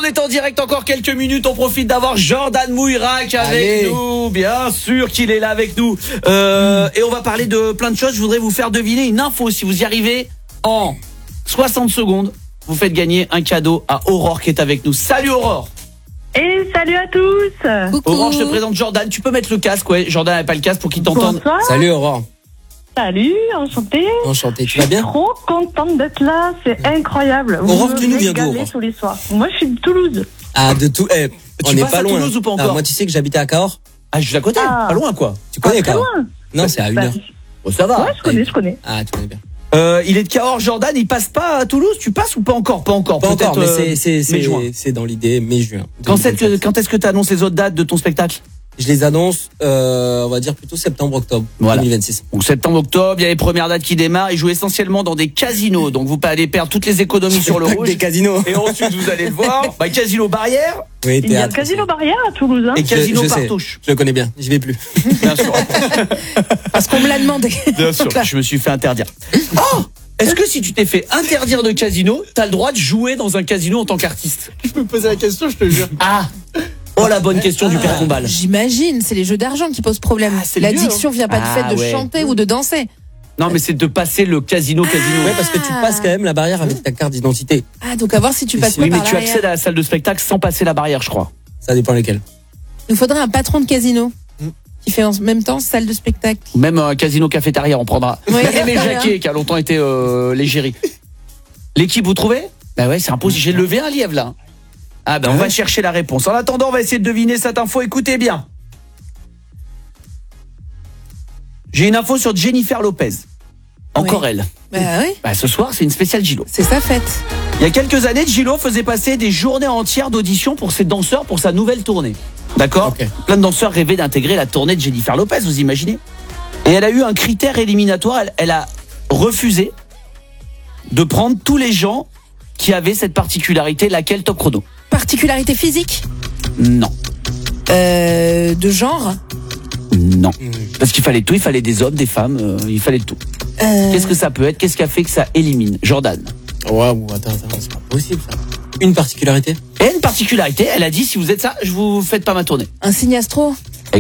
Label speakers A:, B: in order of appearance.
A: est en direct encore quelques minutes. On profite d'avoir Jordan Mouirac avec nous. Bien sûr qu'il est là avec nous. Et on va parler de plein de choses. Je voudrais vous faire deviner une info. Si vous y arrivez en 60 secondes, vous faites gagner un cadeau à Aurore qui est avec nous. Salut Aurore.
B: Et salut à tous.
C: Coucou.
A: Aurore, je te présente Jordan. Tu peux mettre le casque, ouais. Jordan n'a pas le casque pour qu'il t'entende.
B: Bonsoir.
D: Salut Aurore.
B: Salut, enchantée.
D: Enchanté,
B: Je
D: tu vas
B: suis
D: bien?
B: trop contente d'être là, c'est incroyable.
D: Aurore,
B: Vous
D: tu nous
B: me
D: viens d'où,
B: régalez
D: Aurore?
B: tous les soirs. Moi, je suis de Toulouse.
D: Ah, de tout. On
A: Tu
D: n'est
A: passes
D: pas
A: à
D: loin.
A: Toulouse ou pas encore?
D: Moi, tu sais que j'habitais à Cahors.
A: Ah, je suis à côté.
B: Ah.
A: Pas loin, quoi.
D: Tu connais
B: Très
D: Cahors?
B: loin.
D: Non, c'est à une
B: Bah,
D: heure.
A: Oh, ça va.
B: Ouais, je connais.
D: Ah, tu connais bien.
A: Il est de Cahors, Jordan. Il passe pas à Toulouse. Tu passes ou pas encore? Pas encore.
D: Pas
A: Peut-être,
D: encore, mais
A: mai-juin.
D: c'est dans l'idée mai-juin.
A: Quand est-ce que tu annonces les autres dates de ton spectacle?
D: Je les annonce, on va dire plutôt septembre-octobre
A: Voilà.
D: 2026.
A: Donc septembre-octobre, il y a les premières dates qui démarrent. Ils jouent essentiellement dans des casinos. Donc vous allez perdre toutes les économies sur le
D: Pas que
A: rouge.
D: des casinos.
A: Et ensuite vous allez le voir. Bah, Casino Barrière
D: Oui,
B: Il y a le
D: théâtre.
B: Casino Barrière à Toulouse. Hein.
A: et Casino
D: je sais.
A: Partouche.
D: Je le connais bien, j'y vais plus.
A: Bien sûr.
C: Parce qu'on me l'a demandé.
A: Bien sûr. Je me suis fait interdire. Oh! Est-ce que si tu t'es fait interdire de casino, t'as le droit de jouer dans un casino en tant qu'artiste?
D: Je me posais la question, je te jure.
A: Ah! Oh, la bonne question du père Combal.
C: J'imagine, c'est les jeux d'argent qui posent problème.
A: Ah, c'est
C: L'addiction
A: mieux, hein.
C: vient pas du fait de
A: ouais.
C: chanter ou de danser.
A: Non, mais c'est de passer le casino.
D: Ouais, parce que tu passes quand même la barrière avec ta carte d'identité.
C: Ah, donc à voir si tu passes pas
A: Oui, mais
C: par
A: tu
C: l'arrière.
A: accèdes à la salle de spectacle sans passer la barrière, je crois.
D: Ça dépend lesquels.
C: Il nous faudrait un patron de casino qui fait en même temps salle de spectacle.
A: Même un casino cafétéria, on prendra.
C: Oui,
A: Aimé
C: très
A: Jacquet, qui a longtemps été l'égérie. L'équipe, vous trouvez? Bah ouais, c'est impossible. J'ai levé un lièvre, là. Ah ben, on va chercher la réponse. En attendant, on va essayer de deviner cette info. Écoutez bien. J'ai une info sur Jennifer Lopez. Encore elle.
C: Bah oui,
A: Bah, ce soir, c'est une spéciale Gilo.
C: c'est sa fête.
A: Il y a quelques années, Gilo faisait passer des journées entières d'audition pour ses danseurs pour sa nouvelle tournée. D'accord?
D: Ok.
A: Plein de danseurs rêvaient d'intégrer la tournée de Jennifer Lopez, vous imaginez? Et elle a eu un critère éliminatoire. Elle a refusé de prendre tous les gens qui avaient cette particularité. Laquelle, top chrono?
C: Particularité physique,
A: Non.
C: de genre.
A: Non. Parce qu'il fallait tout. Il fallait des hommes, des femmes. Il fallait tout. Qu'est-ce que ça peut être? Qu'est-ce qui a fait que ça élimine? Jordan.
D: Waouh, attends, c'est pas possible ça. Une particularité?
A: Et une particularité, elle a dit, si vous êtes ça, je vous faites pas ma tournée.
C: Un signe astro.